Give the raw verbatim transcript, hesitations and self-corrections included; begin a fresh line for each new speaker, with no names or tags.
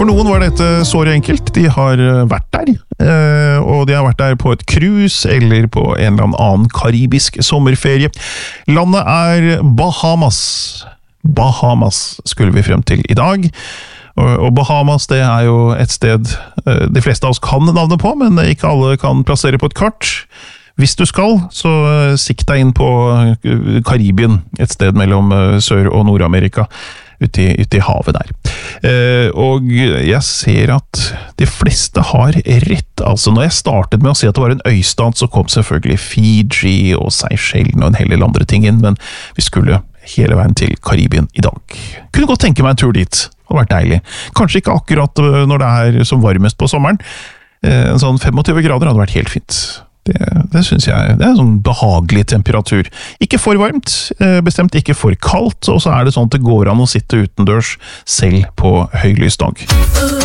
For noen var dette såre enkelt. De har vært der, og de har vært der på et cruise eller på en eller annen karibisk sommerferie. Landet er Bahamas. Bahamas skulle vi frem til i dag. Og Bahamas, det er jo et sted de fleste av oss kan navnet på, men ikke alle kan plassere på et kart. Hvis du skal, så sikt deg inn på Karibien, et sted mellom Sør- og Nord-Amerika, ute i, ute i havet der. Eh, og jeg ser at de fleste har rett. Altså, når jeg startet med å si at det var en øystat, så kom selvfølgelig Fiji og Seychellen og en hel del andre ting inn, men vi skulle hele veien til Karibien i dag. Kunne godt tenke meg en tur dit. Det hadde vært deilig. Kanskje ikke akkurat når det er som varmest på sommeren. Eh, en sånn tjuefem grader hadde vært helt fint. Det, det synes jeg, det er en sånn behagelig temperatur. Ikke for varmt, bestemt ikke for kaldt, og så er det sånn at det går an å sitte utendørs selv på høylys dag.